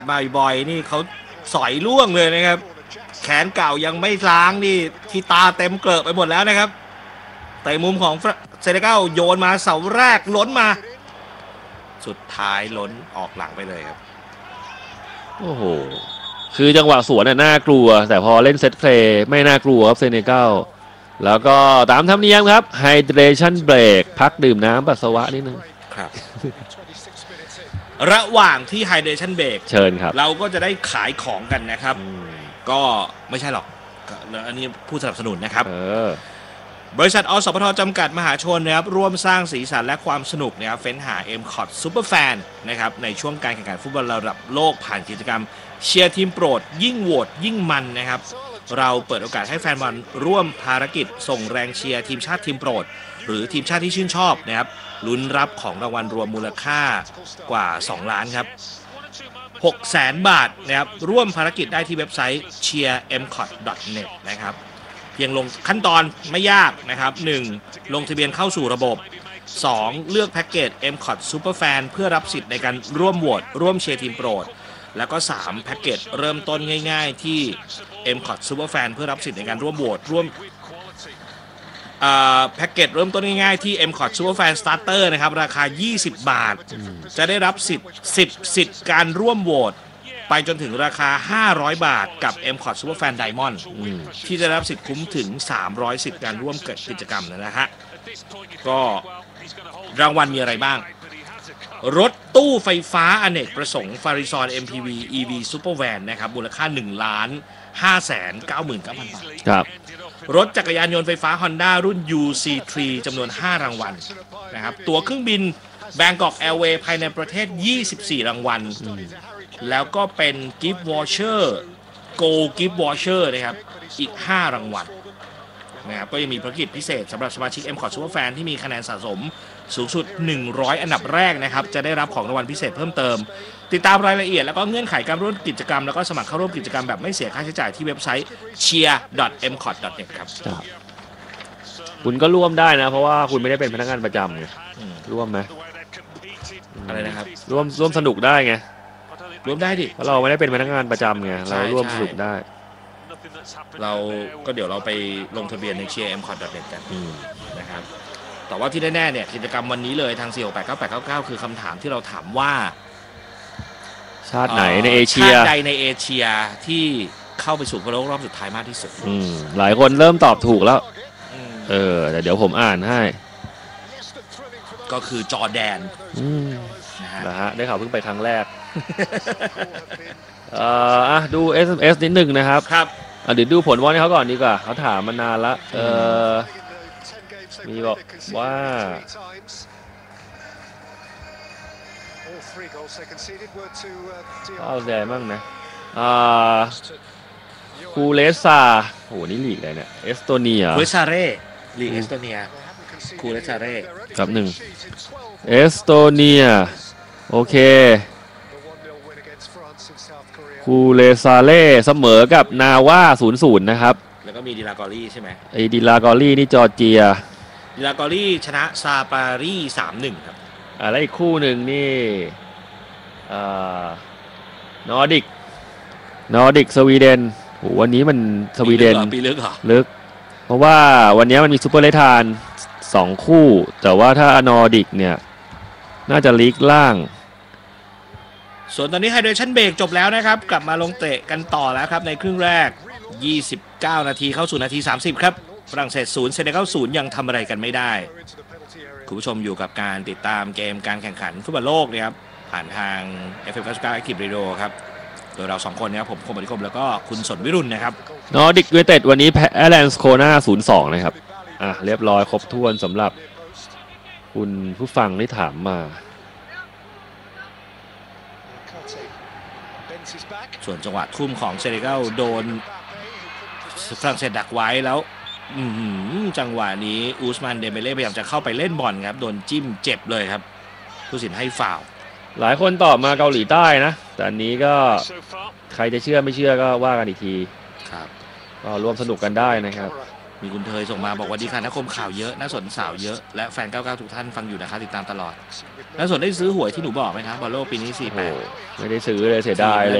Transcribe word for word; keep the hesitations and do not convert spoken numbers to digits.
บ่อยๆนี่เขาสอยล่วงเลยนะครับแขนเก่ายังไม่ล้างนี่ที่ตาเต็มเกลอะไปหมดแล้วนะครับแต่มุมของเซเนกัลโยนมาเสาแรกล้นมาสุดท้ายล้นออกหลังไปเลยครับโอ้โหคือจังหวะสวนน่ะน่ากลัวแต่พอเล่นเซตเพลย์ไม่น่ากลัวครับเซเนกัลแล้วก็ตามธรรมเนียมครับไฮเดรชั่นเบรกพักดื่มน้ำปัสสาวะนิดนึงครับระหว่างที่ไฮเดรชั่นเบรกเชิญครับเราก็จะได้ขายของกันนะครับก็ไม่ใช่หรอกอันนี้ผู้สนับสนุนนะครับบริษัทอสพทจำกัดมหาชนนะครับร่วมสร้างสีสันและความสนุกนะครับเฟ้นหา เอ็ม คอท Superfan นะครับในช่วงการแข่งขันฟุตบอลระดับโลกผ่านกิจกรรมเชียร์ทีมโปรดยิ่งโหวตยิ่งมันนะครับเราเปิดโอกาสให้แฟนบอลร่วมภารกิจส่งแรงเชียร์ทีมชาติทีมโปรดหรือทีมชาติที่ชื่นชอบนะครับลุ้นรับของรางวัลรวมมูลค่ากว่าสองล้านครับหกแสนบาทนะครับร่วมภารกิจได้ที่เว็บไซต์ เชียร์ เอ็ม คอท ดอท เน็ต นะครับเพียงลงขั้นตอนไม่ยากนะครับหนึ่งลงทะเบียนเข้าสู่ระบบสองเลือกแพ็กเกจ เอ็ม คอท Superfan เพื่อรับสิทธิ์ในการร่วมโหวตร่วมเชียร์ทีมโปรดแล้วก็สามแพ็กเกจเริ่มต้นง่ายๆที่ เอ็ม คอท Superfan เพื่อรับสิทธิ์ในการร่วมโหวตร่วมแพ็กเกจเริ่มต้นง่ายๆที่ เอ็ม คอท Superfan Starter นะครับราคายี่สิบบาทจะได้รับสิทธิ์สิบสิทธิ์การร่วมโหวตไปจนถึงราคาห้าร้อยบาทกับ เอ็ม คอท Superfan Diamond ที่จะได้รับสิทธิ์คุ้มถึงสามร้อยสิทธิ์การร่วมเกิดกิจกรรมนะฮะก็รางวัลมีอะไรบ้างรถตู้ไฟฟ้าอเนกประสงค์ฟาริซอน เอ็ม พี วี อี วี Supervan นะครับมูลค่า หนึ่งล้านห้าแสนเก้าหมื่นเก้าพัน บาทครับรถจักรยานยนต์ไฟฟ้า Honda รุ่น ยู ซี ทรี จำนวนห้ารางวัลนะครับตั๋วเครื่องบิน Bangkok Airways ภายในประเทศยี่สิบสี่รางวัลแล้วก็เป็น Gift Voucher Go Gift Voucher นะครับอีกห้ารางวัลนะครับก็ยังมีภารกิจพิเศษสำหรับสมาชิก เอ็ม คอท Superfan ที่มีคะแนนสะสมสูงสุดหนึ่งร้อยอันดับแรกนะครับจะได้รับของรางวัลพิเศษเพิ่มเติมติดตามรายละเอียดแล้วก็เงื่อนไขการร่วมกิจกรรมแล้วก็สมัครเข้าร่วมกิจกรรมแบบไม่เสียค่าใช้จ่ายที่เว็บไซต์ เชียร์ ดอท เอ็ม คอท ดอท เน็ต ครับคุณก็ร่วมได้นะเพราะว่าคุณไม่ได้เป็นพนักงานประจำไงร่วมไหมอะไรนะครับร่วมร่วมสนุกได้ไงร่วมได้ดิเพราะเราไม่ได้เป็นพนักงานประจำไงเราร่วมสนุกได้เราก็เดี๋ยวเราไปลงทะเบียนใน เชียร์ เอ็ม คอท ดอท เน็ต กันนะครับแต่ว่าที่แน่ๆเนี่ยกิจกรรมวันนี้เลยทาง สี่ หก แปด เก้า แปด เก้า เก้า คือคำถามที่เราถามว่าชาติไหนในเอเชียชาติใดในเอเชียที่เข้าไปสู่ฟุตบอลโลกรอบสุดท้ายมากที่สุดหลายคนเริ่มตอบถูกแล้วเออแต่เดี๋ยวผมอ่านให้ก็คือจอร์แดนนะฮะได้ข่าวเพิ่งไปครั้งแรกเอ่ออ่ะดู เอส เอ็ม เอส นิดหนึ่งนะครับครับเดี๋ยวดูผลวอลให้เขาก่อนดีกว่าเขาถามมานานละเออมีบอกว่าเอาใจมั่งนะอ่าคูเลซาโหนี่ลีกอะไรเนี่ยเอสโตเนียคูเลซาเร่ลีกเอสโตเนียคูเลซาเร่ครับหนึ่งเอสโตเนียโอเคคูเลซาเล่เสมอกับนาว่าศูนย์ศูนย์นะครับแล้วก็มีดิลากอรี่ใช่ไหมไอ้ดิลากอรี่นี่จอร์เจียดิลากอรี่ชนะซาปารี สามหนึ่ง ครับอ่าแล้วอีกคู่หนึ่งนี่อ่านอร์ดิกนอร์ดิกสวีเดนโหวันนี้มันสวีเดนปีลึกเหรอลึกเพราะว่าวันนี้มันมีซูเปอร์เลทานสองคู่แต่ว่าถ้านอร์ดิกเนี่ยน่าจะลีกล่างส่วนตอนนี้ไฮเดรชั่นเบรกจบแล้วนะครับกลับมาลงเตะกันต่อแล้วครับในครึ่งแรกยี่สิบเก้านาทีเข้าสู่นาทีสามสิบครับฝรั่งเศสศูนย์เซเนกัลศูนย์ยังทำอะไรกันไม่ได้คุณผู้ชมอยู่กับการติดตามเกมการแข่งขันฟุตบอลโลกนะครับผ่านทาง เอฟ เอ็ม เก้าสิบเก้า Active Radio ครับโดยเราสองคนนะครับผมคมบริคมแล้วก็คุณสนวิรุณนะครับนอร์ดิกยูไนเต็ดวันนี้แพ้แอตแลนโคนา ศูนย์สอง นะครับอ่ะเรียบร้อยครบถ้วนสำหรับคุณผู้ฟังที่ถามมาส่วนจังหวะทุ่มของเซเนกัลโดนฝรั่งเศสดักไว้แล้วจังหวะนี้อูสมานเดเบเล่พยายามจะเข้าไปเล่นบอลครับโดนจิ้มเจ็บเลยครับผู้ตัดสินให้ฟาวล์หลายคนตอบมาเกาหลีใต้นะแต่อันนี้ก็ใครจะเชื่อไม่เชื่อก็ว่ากันอีกทีครับก็ร่วมสนุกกันได้นะครับมีคุณเทยส่งมาบอกว่าดีค่ะนักคมข่าวเยอะน่าสนสาวเยอะและแฟนเก้าสิบเก้าทุกท่านฟังอยู่นะคะติดตามตลอดน่าสนได้ซื้อหวยที่หนูบอกไหมครับบอลโลกปีนี้สี่สิบแปดไม่ได้ซื้อเลยเสียดายเลย